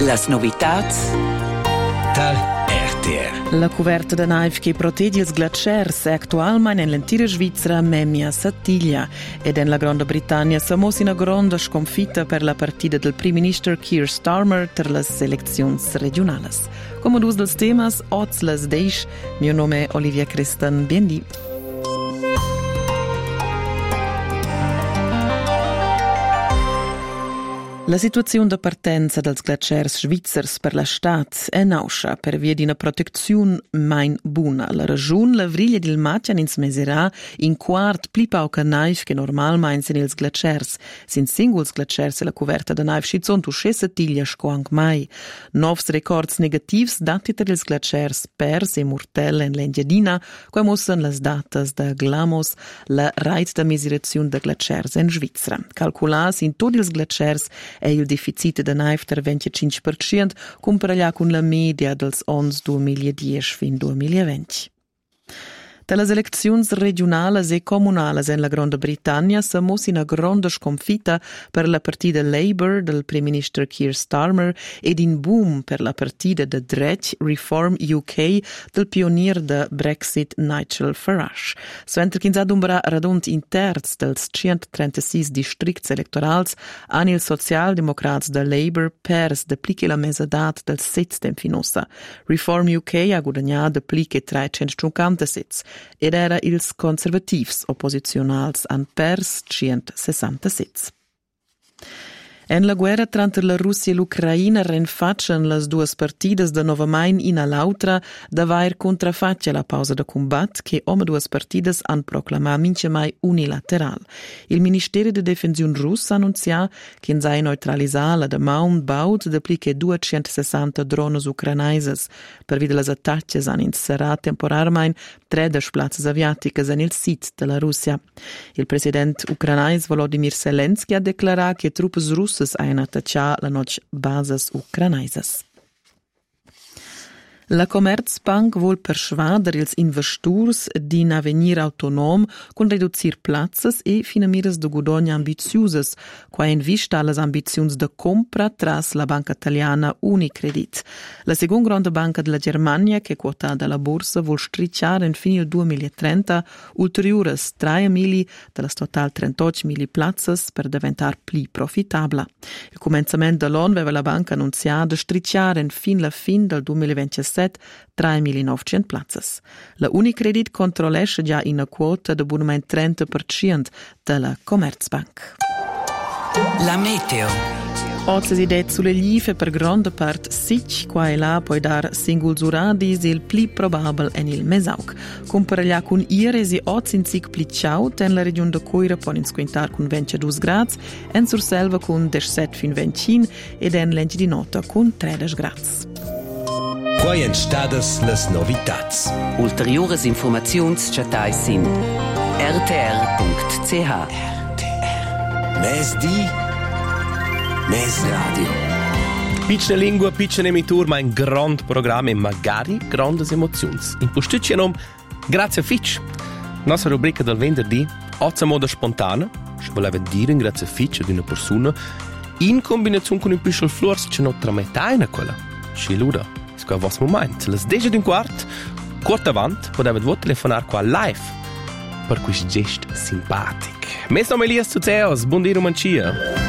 Las novitats dal RTR. La coverta da naiv che protegge ils glaciers è attualmente nell'intera Svizzera memia Sattiglia ed in la Grande Britannia siamo in una grande sconfitta per la partita del Prime Minister Keir Starmer per le elezioni regionali. Come dus dels temas, oz las deish, mio nome è Olivia Crestan, biendi. La situazione di partenza dels glaciers svizzers per la stat è nauscia per via di una protezione main buna. La ragione la vriglia del Matjan ins meserà in quart pli pauca naiv che normalmein sen ils glaciers. Sin singuls glaciers e la coverta da naiv schizon tu schessa tiglia scoang mai. Novs records negativs dati ter ils glaciers pers e murtella in l'Engiadina, qua mussan las datas da glamos la reit da miserazione da glaciers in Svizzera. Calculas in tutti ils glaciers è il deficit da naiv ter 25% comparaglia con la media dels ons 2010 fin 2020. Dalle elezioni regionali e comunali in la Grande Britannia siamo in una grande sconfitta per la partita Labour del Prime Minister Keir Starmer ed in boom per la partita de Dret Reform UK del pionier de Brexit Nigel Farage. Suenter che ha dumbra radont in terz dels 136 districts electorals han il socialdemocrats de Labour pers de plique la mesadat del sitz dem finosa. Reform UK ha guadagnato de plique 350 sitz ed era ils conservativs oppositionals han pers 160 sitz. En la guerra tra la Russia e l'Ucraina renfaccian las duas partidas de novamain ina l'autra d'avair contrafaccia la pausa de combat che ome duas partidas han proclamat mince mai unilateral. Il Ministerio de Defensiun russ annuncia che s'ha neutralisar la damaun baut de pli che 260 drones ucranaises per vide las attacches han inserat temporarmein 13 plazzas aviaticas en il sit de la Russia. Il president ucranais Volodymyr Zelensky ha declarat che truppes russe ein attaccià la noc bases ucranaises. La Commerzbank vuol persvader ils investors di un avenir autonom con reducir plazzas e finamiras de guadagno ambiziuses, qua in vista alle ambizioni de compra tras la banca italiana Unicredit. La seconda grande banca della Germania, che è quotata alla borsa, vuol stricciare in fine 2030 ulteriores 3.000 delle total 38.000 plazzas per diventare più profitabile. Il commencement dell'anno aveva la banca annunciato stricciare in fin del 2027 3.900 plazzas. La Unicredit controllesce già una quota di buonament 30% della Commerzbank. La meteo. Oggi si det sulle lieve per grande parte sic, qua e là puoi dar singuls uradis il pli probabile en il mesauk. Comparaglia con ieri si oggi in sic pli ciaut en la regione de Coira pon squintar con 22 gradi, en sur selva con 17 fin 20 ed en l'enci di nota con 13 gradi. Quai en stadas las novitats. Ulteriores informaziuns chatai sin rtr.ch. Mes di, mes radio. Piccola lingua, piccola emitur, ma un grand programma e magari grandes emozions. In posticcia nom, grazie a Fitch. Nostra rubrica del venerdì, ozza moda spontana, ci voleva dire grazie a Fitch ad una persona, in combinazione con un piccolo flors che non tramettai in quella. Ci luda. Sco a vos moment. Les 10:15, quart avant, poteva voi telefonar qua live per questo gesto simpatic. Mes nome Elias Tuzeos, buon dia Romancia.